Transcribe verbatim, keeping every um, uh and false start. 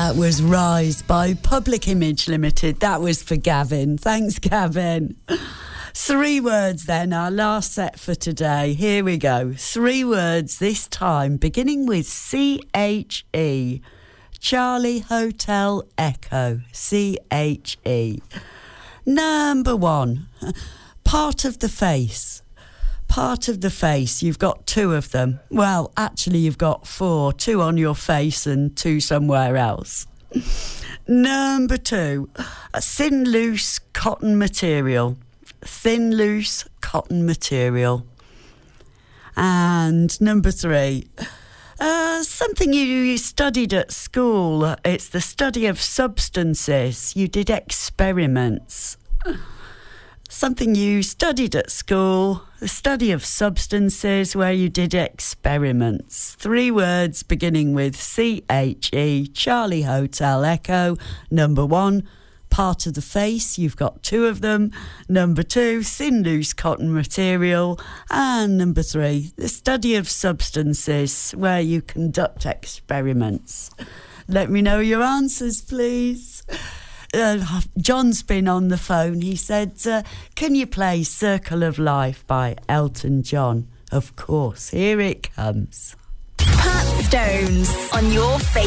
That was Rise by Public Image Limited. That was for Gavin. Thanks, Gavin. Three words then, our last set for today. Here we go. Three words this time, beginning with C H E. Charlie Hotel Echo. C H E. Number one, part of the face. Part of the face, you've got two of them. Well, actually, you've got four. Two on your face and two somewhere else. Number two, a thin, loose cotton material. Thin, loose cotton material. And number three, uh, something you studied at school. It's the study of substances. You did experiments. Something you studied at school, the study of substances where you did experiments. Three words beginning with C H E, Charlie Hotel Echo. Number one, part of the face, you've got two of them. Number two, thin, loose cotton material. And number three, the study of substances where you conduct experiments. Let me know your answers, please. Uh, John's been on the phone. He said, uh, can you play Circle of Life by Elton John? Of course, here it comes. Pat Stones on your face.